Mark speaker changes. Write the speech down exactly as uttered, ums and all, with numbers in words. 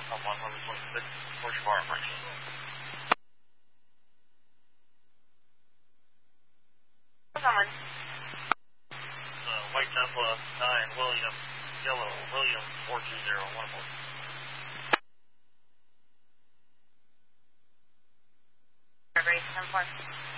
Speaker 1: Alpha one one twenty-six, Porsche bar approaching.
Speaker 2: Someone.
Speaker 1: Uh, White Tesla nine, William, Yellow, William, four two zero one four.
Speaker 2: Race ten four.